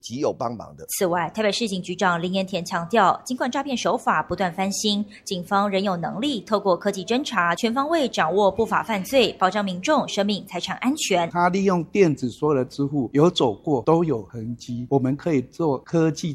极有帮忙的。 此外，台北市警局长林延田强调，尽管诈骗手法不断翻新，警方仍有能力透过科技侦查，全方位掌握不法犯罪，保障民众生命财产安全。 他利用电子所有的支付有走过都有痕迹，我们可以做科技